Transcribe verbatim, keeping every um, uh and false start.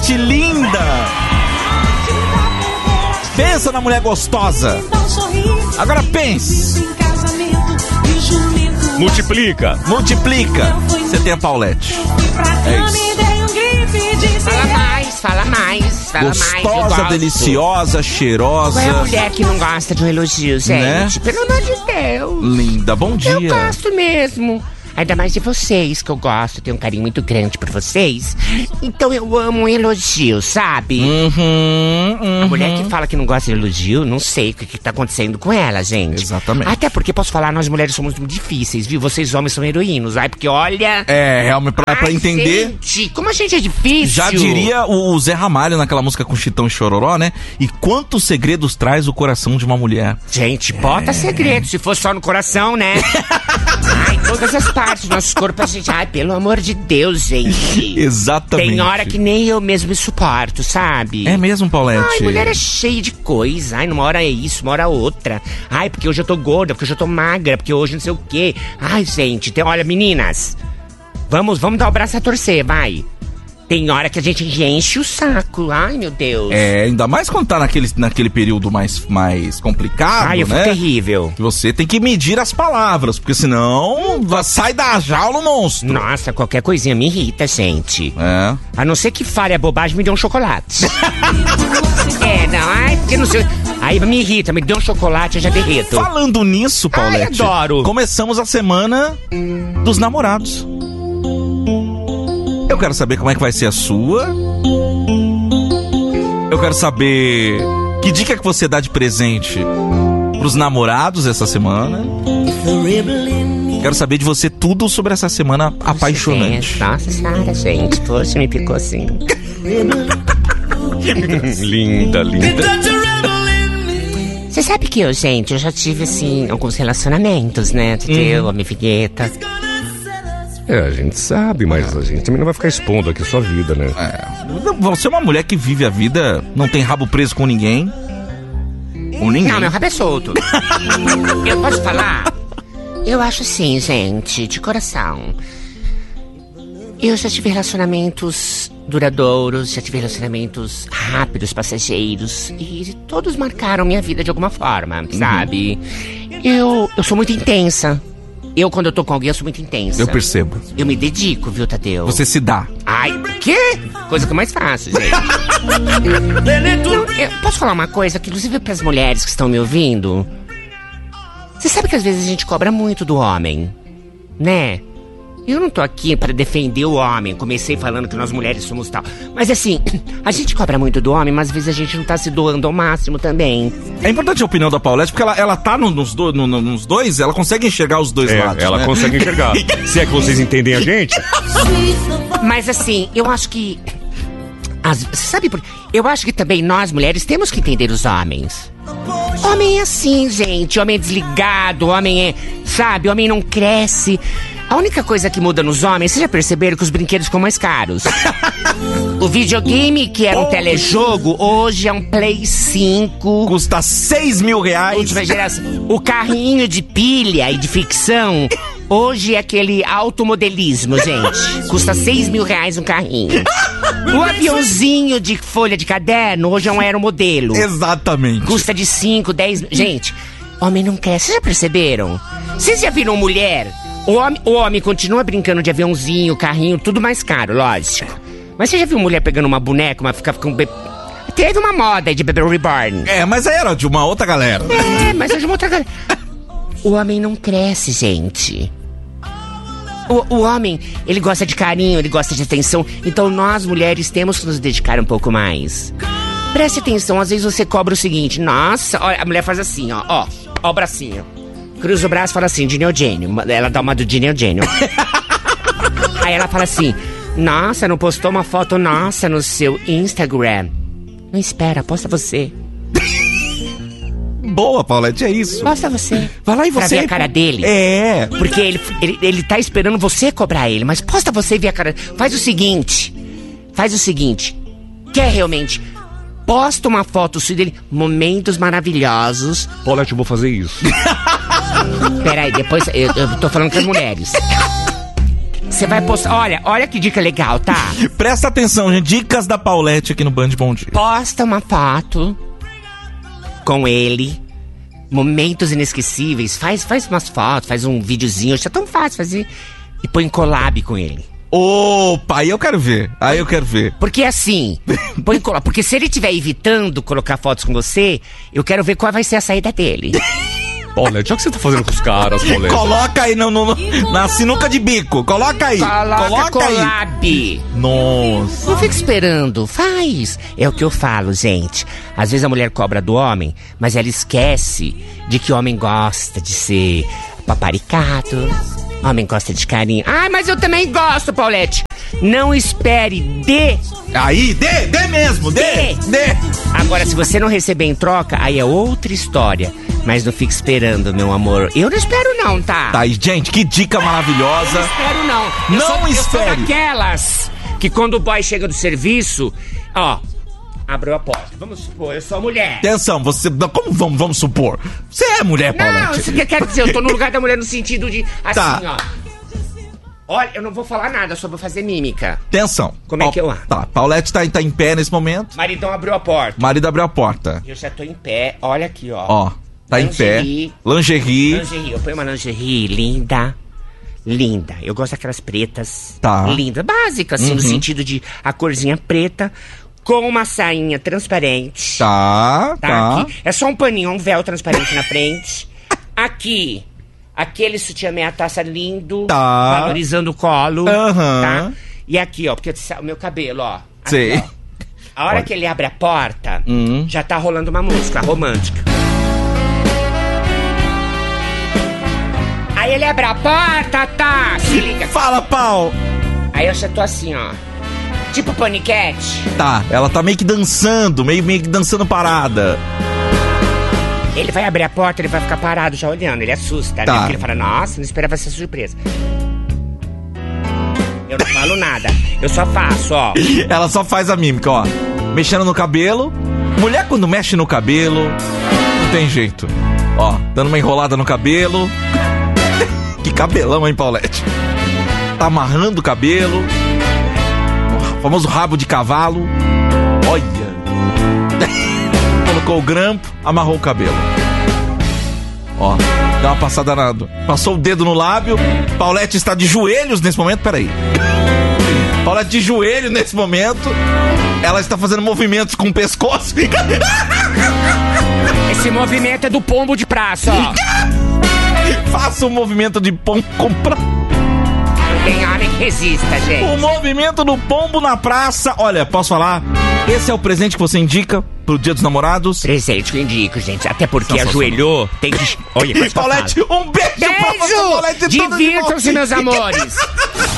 Paulette, linda! Pensa na mulher gostosa. Agora pense. Multiplica. Multiplica. Você tem a Paulette. É isso. Fala mais, fala mais, fala Gostosa, mais. deliciosa, cheirosa. Qual é a mulher que não gosta de um elogio, gente? Né? Pelo amor de Deus. Linda, bom dia. Eu gosto mesmo. Ainda mais de vocês, que eu gosto, tenho um carinho muito grande por vocês. Então eu amo um elogio, sabe? Uhum, uhum. A mulher que fala que não gosta de elogio, não sei o que, que tá acontecendo com ela, gente. Exatamente. Até porque, posso falar, nós mulheres somos muito difíceis, viu? Vocês homens são heroínos, ai, porque olha... É, realmente, pra, pra Ai, entender... gente, como a gente é difícil. Já diria o Zé Ramalho naquela música com Chitão e Chororó, né? E quantos segredos traz o coração de uma mulher? Gente, bota é. segredo, se for só no coração, né? Ai, todas as partes do nosso corpo, a gente... Ai, pelo amor de Deus, gente. Exatamente. Tem hora que nem eu mesmo me suporto, sabe? É mesmo, Paulette? Ai, mulher é cheia de coisa. Ai, numa hora é isso, uma hora é outra. Ai, porque hoje eu tô gorda, porque hoje eu tô magra, porque hoje não sei o quê. Ai, gente, tem... olha, meninas, vamos, vamos dar o braço a torcer, vai. Tem hora que a gente enche o saco. Ai, meu Deus. É, ainda mais quando tá naquele, naquele período mais, mais complicado, Ai, eu né? fico terrível. Você tem que medir as palavras, porque senão sai da jaula o monstro. Nossa, qualquer coisinha me irrita, gente. É. A não ser que fale a bobagem, me dê um chocolate. É, não, ai, porque não sei... Aí me irrita, me dê um chocolate, eu já derreto. Falando nisso, Paulette, ai, adoro. Começamos a semana dos namorados. Eu quero saber como é que vai ser a sua. Eu quero saber que dica que você dá de presente pros namorados essa semana. Quero saber de você tudo sobre essa semana Poxa, apaixonante. Gente, nossa senhora, gente. Poxa, me picou assim. Linda, linda. Você sabe que eu, gente, eu já tive, assim, alguns relacionamentos, né? Entendeu? Uhum. A minha figueta. É, a gente sabe, mas a gente também não vai ficar expondo aqui a sua vida, né? É. Você é uma mulher que vive a vida, não tem rabo preso com ninguém. Com ninguém. Não, meu rabo é solto. Eu posso falar? Eu acho assim, gente, de coração. Eu já tive relacionamentos duradouros, já tive relacionamentos rápidos, passageiros. E todos marcaram minha vida de alguma forma, sabe? Uhum. Eu, eu sou muito intensa. Eu, quando eu tô com alguém, eu sou muito intensa. Eu percebo. Eu me dedico, viu, Tadeu? Você se dá. Ai, quê? Coisa que é mais fácil, gente. Não, eu posso falar uma coisa, que inclusive pras mulheres que estão me ouvindo? Você sabe que às vezes a gente cobra muito do homem, né? Eu não tô aqui pra defender o homem. Comecei falando que nós mulheres somos tal. Mas assim, a gente cobra muito do homem, mas às vezes a gente não tá se doando ao máximo também. É importante a opinião da Paulette, porque ela, ela tá no, nos, do, no, nos dois, ela consegue enxergar os dois é, lados, ela né? consegue enxergar. Se é que vocês entendem a gente. Mas assim, eu acho que... As, sabe por... Eu acho que também nós, mulheres, temos que entender os homens. Homem é assim, gente. Homem é desligado, homem é... Sabe, homem não cresce... A única coisa que muda nos homens, vocês já perceberam que os brinquedos ficam mais caros? O videogame, que era um telejogo, hoje é um Play cinco. Custa seis mil reais. Última geração. O carrinho de pilha e de ficção, hoje é aquele automodelismo, gente. Custa seis mil reais um carrinho. O aviãozinho de folha de caderno, hoje é um aeromodelo. Exatamente. Custa de cinco, dez... Gente, homem não cresce, vocês já perceberam? Vocês já viram mulher... O homem, o homem continua brincando de aviãozinho, carrinho, tudo mais caro, lógico. Mas você já viu mulher pegando uma boneca, uma fica com be... Teve uma moda de Baby Reborn. É, mas era de uma outra galera. É, mas é de uma outra galera. O homem não cresce, gente. O, o homem, ele gosta de carinho, ele gosta de atenção. Então nós, mulheres, temos que nos dedicar um pouco mais. Preste atenção, às vezes você cobra o seguinte. Nossa, olha, a mulher faz assim, ó, ó, ó o bracinho. Cruza o braço e fala assim, Dini Eugênio. Ela dá uma do Dini Eugênio. Aí ela fala assim, nossa, não postou uma foto nossa no seu Instagram. Não espera, posta você. Boa, Paulette, é isso. Posta você. Vai lá e você. Pra ver a cara dele. É. Porque ele, ele, ele tá esperando você cobrar ele. Mas posta você e ver a cara. Faz o seguinte. Faz o seguinte. Quer realmente... Posta uma foto sua dele, momentos maravilhosos. Paulette, eu vou fazer isso. Peraí, depois eu, eu tô falando com as mulheres. Você vai postar... Olha, olha que dica legal, tá? Presta atenção, gente. Dicas da Paulette aqui no Band Bom Dia. Posta uma foto com ele. Momentos inesquecíveis. Faz, faz umas fotos, faz um videozinho. Acho que é tão fácil fazer. E põe collab com ele. Opa, aí eu quero ver. Aí eu quero ver. Porque assim, põe collab. Porque se ele estiver evitando colocar fotos com você, eu quero ver qual vai ser a saída dele. Paulette, olha o que você tá fazendo com os caras, Paulette. Coloca aí no, no, no, na sinuca de bico. Coloca aí. Coloca, Coloca collab. aí. Nossa. Não fica esperando, faz. É o que eu falo, gente. Às vezes a mulher cobra do homem, mas ela esquece de que o homem gosta de ser paparicado. O homem gosta de carinho. Ah, mas eu também gosto, Paulette. Não espere, dê. Aí, dê, dê mesmo, dê, dê. Agora, se você não receber em troca, aí é outra história. Mas não fique esperando, meu amor. Eu não espero não, tá? Tá aí, gente, que dica maravilhosa. Eu não espero não. Eu Não sou, espere. Eu sou daquelas que quando o boy chega do serviço, ó, abriu a porta. Vamos supor, eu sou mulher. Atenção, você... Como vamos, vamos supor? Você é mulher, Não, Paulette. isso que quer dizer, eu tô no lugar da mulher no sentido de, assim, Tá. ó. Olha, eu não vou falar nada, só vou fazer mímica. Atenção. Como é que eu ando? Tá, Paulette tá, tá em pé nesse momento. Maridão abriu a porta. O marido abriu a porta. Eu já tô em pé, olha aqui, ó. Ó, tá em pé. Lingerie. Lingerie. Lingerie, eu ponho uma lingerie linda. Linda. Eu gosto daquelas pretas. Tá. Linda. Básica, assim, Uhum. no sentido de a corzinha preta. Com uma sainha transparente. Tá, Tá? tá. Aqui. É só um paninho, um véu transparente na frente. Aqui. Aquele sutiã meia taça lindo. Tá. Valorizando o colo. Aham. Tá? E aqui, ó, porque o meu cabelo, ó. Aqui, Sei. ó. A hora que ele abre a porta, Hum. já tá rolando uma música romântica. Aí ele abre a porta, tá? Se liga. Fala, pau. Aí eu já tô assim, ó. Tipo paniquete. Tá, ela tá meio que dançando, meio, meio que dançando parada. Ele vai abrir a porta, ele vai ficar parado já olhando. Ele assusta, Tá. né? Porque ele fala, nossa, não esperava essa surpresa. Eu não falo nada. Eu só faço, ó. Ela só faz a mímica, ó. Mexendo no cabelo. Mulher quando mexe no cabelo, não tem jeito. Ó, dando uma enrolada no cabelo. Que cabelão, hein, Paulette? Tá amarrando o cabelo. O famoso rabo de cavalo. Olha. Colocou o grampo, amarrou o cabelo. Ó, dá uma passada na... Passou o dedo no lábio. Paulette está de joelhos nesse momento. Peraí. Paulette de joelho nesse momento. Ela está fazendo movimentos com o pescoço. Esse movimento é do pombo de praça, ó. Faça o movimento de pombo comprar. Não tem homem que resista, O gente. movimento do pombo na praça. Olha, posso falar? Esse é o presente que você indica pro Dia dos Namorados. Presente que eu indico, gente. Até porque Sensacional. ajoelhou. Tem que... Olha, faz que eu Paulette, falo. um beijo, pra você, Paulette. Beijo! tudo de bom. Divirtam-se, meus amores.